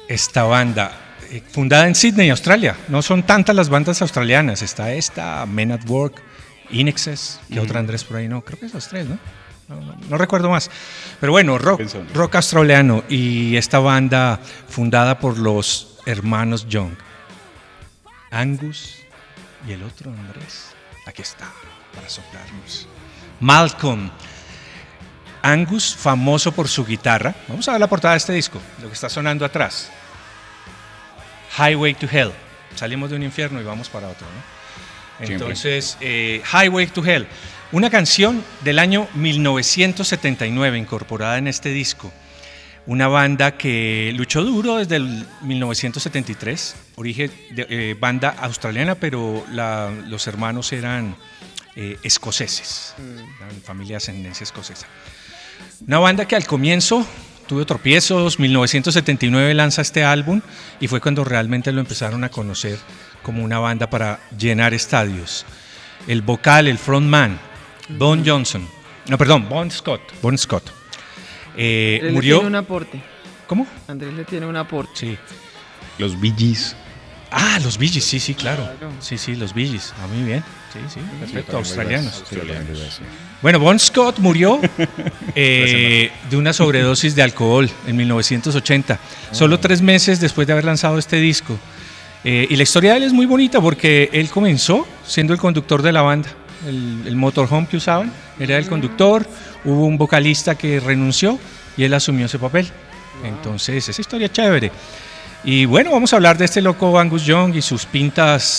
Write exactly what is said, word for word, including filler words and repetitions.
esta banda, eh, fundada en Sydney, Australia. No son tantas las bandas australianas. Está esta, Men at Work, In Excess, que mm. otra Andrés por ahí no, creo que esos tres, ¿no? No, no, no recuerdo más. Pero bueno, rock, rock australiano y esta banda fundada por los hermanos Young. Angus y el otro Andrés. Aquí está, para soplarnos. Malcolm. Angus, famoso por su guitarra. Vamos a ver la portada de este disco, lo que está sonando atrás. Highway to Hell. Salimos de un infierno y vamos para otro, ¿no? Entonces, eh, Highway to Hell. Una canción del año mil novecientos setenta y nueve incorporada en este disco. Una banda que luchó duro desde el mil novecientos setenta y tres, origen de eh, banda australiana, pero la, los hermanos eran eh, escoceses, mm. eran familia de ascendencia escocesa. Una banda que al comienzo tuvo tropiezos, mil novecientos setenta y nueve lanza este álbum y fue cuando realmente lo empezaron a conocer como una banda para llenar estadios. El vocal, el frontman, Bon Johnson, no perdón, Bon Scott, Bon Scott. Eh, Andrés murió. Le tiene un aporte. ¿Cómo? Andrés le tiene un aporte. Sí. Los Bee Gees. Ah, los Bee Gees, sí, sí, claro. claro. Sí, sí, los Bee Gees. Ah, muy bien. Sí, sí, perfecto. Australianos. Australianos. Bueno, Bon Scott murió eh, de una sobredosis de alcohol en mil novecientos ochenta, oh. solo tres meses después de haber lanzado este disco. Eh, y la historia de él es muy bonita porque él comenzó siendo el conductor de la banda. El, el motorhome que usaban era el conductor, hubo un vocalista que renunció y él asumió ese papel. Entonces, esa historia es chévere. Y bueno, vamos a hablar de este loco Angus Young y sus pintas